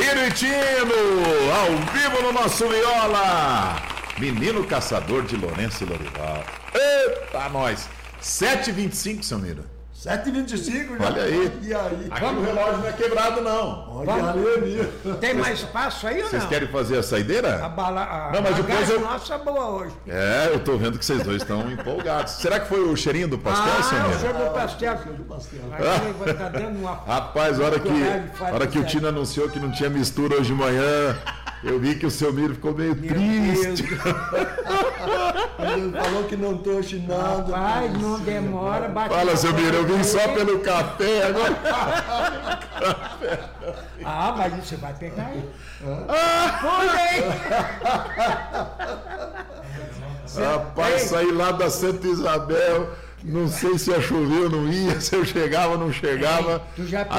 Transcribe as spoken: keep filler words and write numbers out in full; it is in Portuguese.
Miro e Tino, ao vivo no nosso Viola. Menino Caçador de Lourenço e Lorival. Eita, nós. sete e vinte e cinco, seu Miro. sete e vinte e cinco, já. Olha aí. E aí? Aqui o relógio não é quebrado, não. Olha ali. Tem mais espaço aí ou não? Vocês querem fazer a saideira? A, bala, a Não, mas depois bagagem eu- nossa é boa hoje. É, eu tô vendo que vocês dois estão empolgados. Será que foi o cheirinho do pastel, ah, seu eu Miro? sou do pastel. Do pastel. Aí vai estar dando uma... Rapaz, a hora que, a hora que o Tino anunciou que não tinha mistura hoje de manhã, eu vi que o seu Miro ficou meio Meu triste. Deus. Ele falou que não tô chinando. Rapaz, não demora. Bate Fala, na seu Miro, eu vim porta só aí. pelo café agora. Ah, mas isso você vai pegar aí. Cuida aí. Rapaz, saí lá da Santa Isabel, não sei se ia chover ou não ia, se eu chegava ou não chegava. Tu já